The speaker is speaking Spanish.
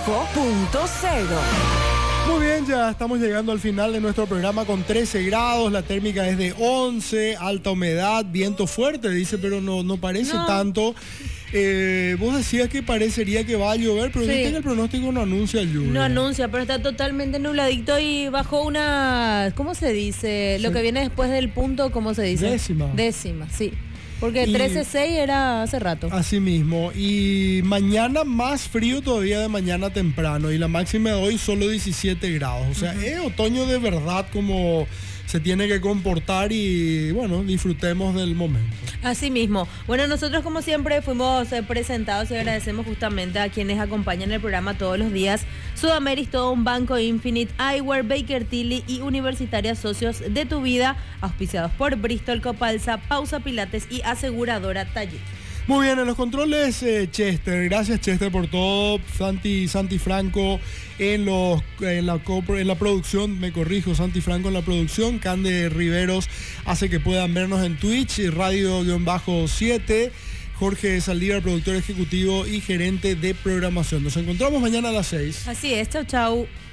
Muy bien, ya estamos llegando al final de nuestro programa con 13 grados, la térmica es de 11, alta humedad, viento fuerte, dice, pero no parece tanto. Vos decías que parecería que va a llover, pero Sí. el pronóstico no anuncia lluvia. No anuncia, pero está totalmente nubladito y bajó una... ¿Cómo se dice? Sí. Lo que viene después del punto, ¿cómo se dice? Décima, sí. Porque Y- 13.6 era hace rato. Así mismo, y mañana más frío todavía de mañana temprano, y la máxima de hoy solo 17 grados. O sea, es otoño de verdad como se tiene que comportar y bueno, disfrutemos del momento. Así mismo. Bueno, nosotros como siempre fuimos presentados y agradecemos justamente a quienes acompañan el programa todos los días. Sudameris, todo un banco, Infinite Eyewear, Baker Tilly y Universitaria Socios de tu Vida, auspiciados por Bristol, Copalsa, Pausa Pilates y Aseguradora Taller. Muy bien, en los controles Chester, gracias Chester por todo, Santi Franco en la producción, me corrijo, Santi Franco en la producción, Cande Riveros hace que puedan vernos en Twitch, Radio-7, Jorge Saldívar, productor ejecutivo y gerente de programación. Nos encontramos mañana a las 6. Así es, chau chau.